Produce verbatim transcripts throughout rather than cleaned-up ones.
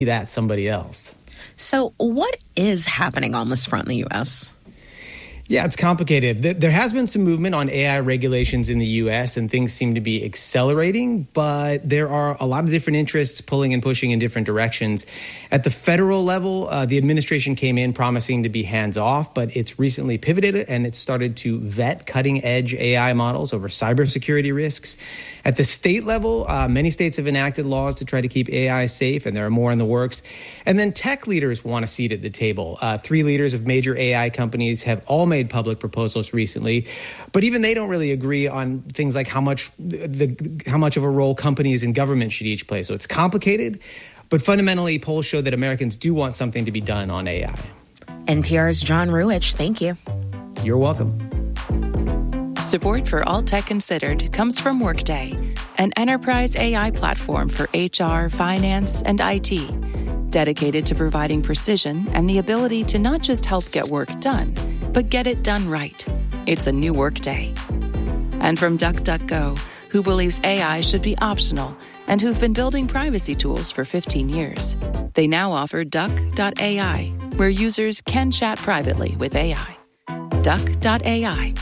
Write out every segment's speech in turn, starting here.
that somebody else. So what is happening on this front in the U S? Yeah, it's complicated. There has been some movement on A I regulations in the U S, and things seem to be accelerating, but there are a lot of different interests pulling and pushing in different directions. At the federal level, uh, the administration came in promising to be hands-off, but it's recently pivoted and it's started to vet cutting-edge A I models over cybersecurity risks. At the state level, uh, many states have enacted laws to try to keep A I safe, and there are more in the works. And then tech leaders want a seat at the table. Uh, three leaders of major A I companies have all made public proposals recently, but even they don't really agree on things like how much the how much of a role companies and government should each play. So it's complicated, but fundamentally, polls show that Americans do want something to be done on A I. N P R's John Ruwitch, thank you. You're welcome. Support for All Tech Considered comes from Workday, an enterprise A I platform for H R, finance, and I T, dedicated to providing precision and the ability to not just help get work done, but get it done right. It's a new Workday. And from DuckDuckGo, who believes A I should be optional and who've been building privacy tools for fifteen years. They now offer Duck dot A I, where users can chat privately with A I. Duck dot A I.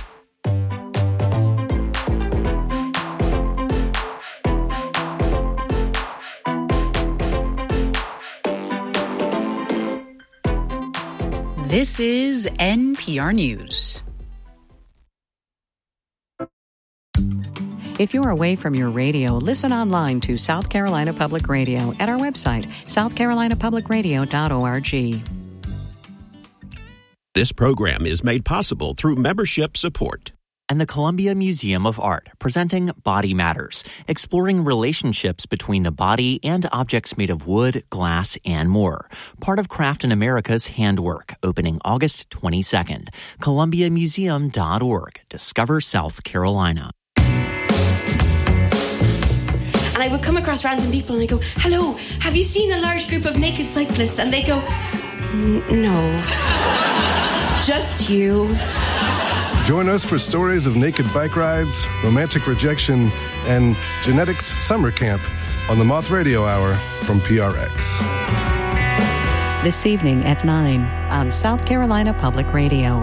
This is N P R News. If you're away from your radio, listen online to South Carolina Public Radio at our website, south carolina public radio dot org. This program is made possible through membership support. And the Columbia Museum of Art, presenting Body Matters, exploring relationships between the body and objects made of wood, glass, and more. Part of Craft in America's Handwork, opening August twenty-second. columbia museum dot org. Discover South Carolina. And I would come across random people and I go, hello, have you seen a large group of naked cyclists? And they go, no, just you. Join us for stories of naked bike rides, romantic rejection, and genetics summer camp on the Moth Radio Hour from P R X. This evening at nine on South Carolina Public Radio.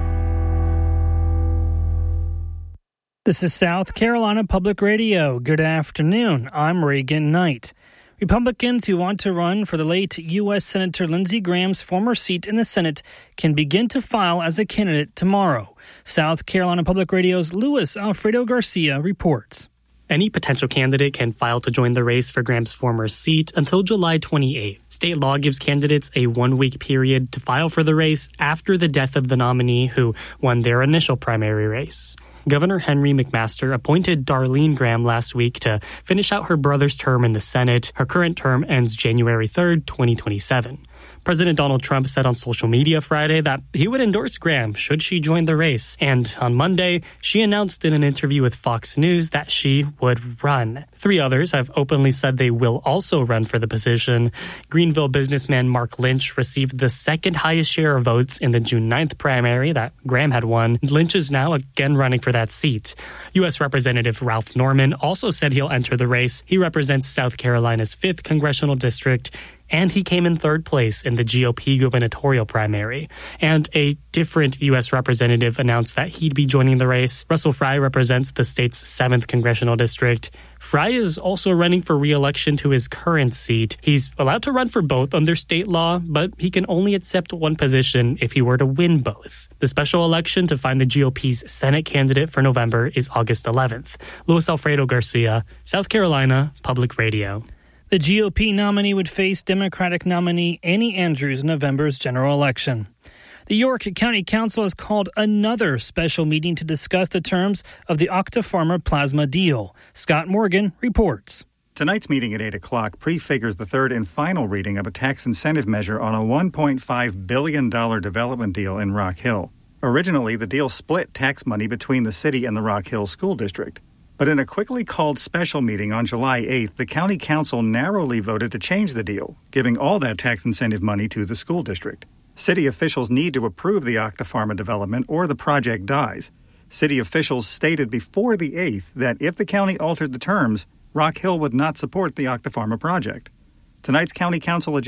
This is South Carolina Public Radio. Good afternoon. I'm Reagan Knight. Republicans who want to run for the late U S Senator Lindsey Graham's former seat in the Senate can begin to file as a candidate tomorrow. South Carolina Public Radio's Luis Alfredo Garcia reports. Any potential candidate can file to join the race for Graham's former seat until July twenty-eighth. State law gives candidates a one-week period to file for the race after the death of the nominee who won their initial primary race. Governor Henry McMaster appointed Darlene Graham last week to finish out her brother's term in the Senate. Her current term ends January third, twenty twenty-seven. President Donald Trump said on social media Friday that he would endorse Graham should she join the race. And on Monday, she announced in an interview with Fox News that she would run. Three others have openly said they will also run for the position. Greenville businessman Mark Lynch received the second highest share of votes in the June ninth primary that Graham had won. Lynch is now again running for that seat. U S Representative Ralph Norman also said he'll enter the race. He represents South Carolina's fifth congressional district, and he came in third place in the G O P gubernatorial primary. And a different U S representative announced that he'd be joining the race. Russell Fry represents the state's seventh congressional district. Fry is also running for re-election to his current seat. He's allowed to run for both under state law, but he can only accept one position if he were to win both. The special election to find the G O P's Senate candidate for November is August eleventh. Luis Alfredo Garcia, South Carolina Public Radio. The G O P nominee would face Democratic nominee Annie Andrews in November's general election. The York County Council has called another special meeting to discuss the terms of the Octapharma plasma deal. Scott Morgan reports. Tonight's meeting at eight o'clock prefigures the third and final reading of a tax incentive measure on a one point five billion dollars development deal in Rock Hill. Originally, the deal split tax money between the city and the Rock Hill School District. But in a quickly called special meeting on July eighth, the county council narrowly voted to change the deal, giving all that tax incentive money to the school district. City officials need to approve the Octapharma development or the project dies. City officials stated before the eighth that if the county altered the terms, Rock Hill would not support the Octapharma project. Tonight's County Council